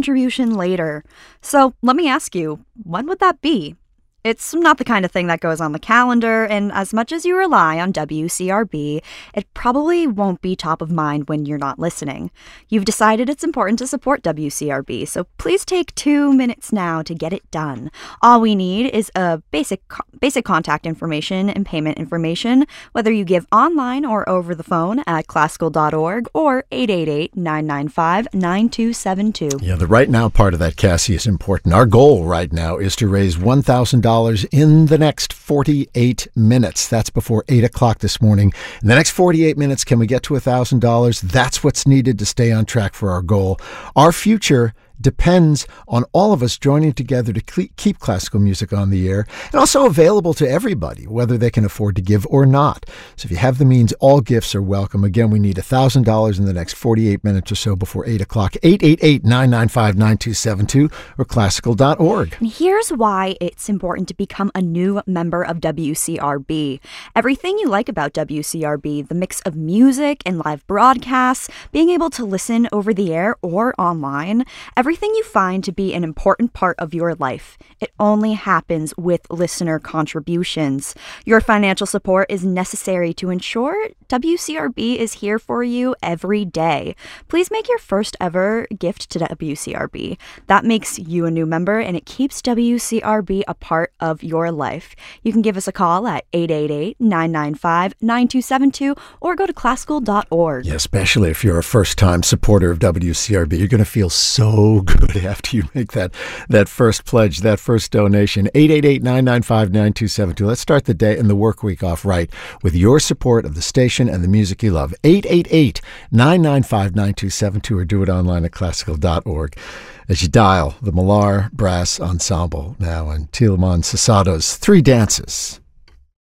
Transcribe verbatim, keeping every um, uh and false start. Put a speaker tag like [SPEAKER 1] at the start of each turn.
[SPEAKER 1] contribution later. So let me ask you, when would that be? It's not the kind of thing that goes on the calendar, and as much as you rely on W C R B, it probably won't be top of mind when you're not listening. You've decided it's important to support W C R B, so please take two minutes now to get it done. All we need is a basic basic contact information and payment information, whether you give online or over the phone at classical dot org or eight eight eight, nine nine five, nine two seven two.
[SPEAKER 2] Yeah, the right now part of that, Cassie, is important. Our goal right now is to raise one thousand dollars in the next forty-eight minutes. That's before eight o'clock this morning. In the next forty-eight minutes, can we get to one thousand dollars? That's what's needed to stay on track for our goal. Our future depends on all of us joining together to keep classical music on the air and also available to everybody, whether they can afford to give or not. So if you have the means, all gifts are welcome. Again, we need one thousand dollars in the next forty-eight minutes or so before eight o'clock. eight eight eight, nine nine five, nine two seven two or classical dot org.
[SPEAKER 1] And here's why it's important to become a new member of W C R B. Everything you like about W C R B, the mix of music and live broadcasts, being able to listen over the air or online, everything you find to be an important part of your life, it only happens with listener contributions. Your financial support is necessary to ensure W C R B is here for you every day. Please make your first ever gift to W C R B. That makes you a new member, and it keeps W C R B a part of your life. You can give us a call at eight eight eight, nine nine five, nine two seven two or go to classical dot org.
[SPEAKER 2] Yeah, especially if you're a first-time supporter of W C R B. You're going to feel so good after you make that that first pledge, that first donation. eight eight eight, nine nine five, nine two seven two. Let's start the day and the work week off right with your support of the station and the music you love. eight eight eight, nine nine five, nine two seven two or do it online at classical dot org. As you dial the Millar Brass Ensemble now and Tielemann Sasato's Three Dances.